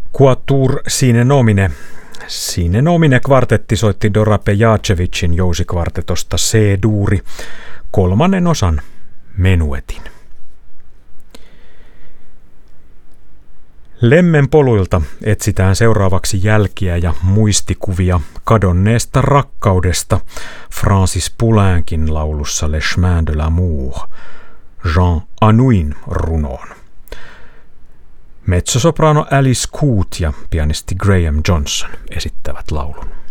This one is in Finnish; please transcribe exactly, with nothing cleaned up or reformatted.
Quatuor sine nomine. Sine nomine kvartetti soitti Dora Pejacevicin jousikvartetosta C-duuri kolmannen osan menuetin. Lemmen poluilta etsitään seuraavaksi jälkiä ja muistikuvia kadonneesta rakkaudesta Francis Poulenquin laulussa Le Chemin de l'Amour, Jean Anouin runoon. Mezzosoprano Alice Coote ja pianisti Graham Johnson esittävät laulun.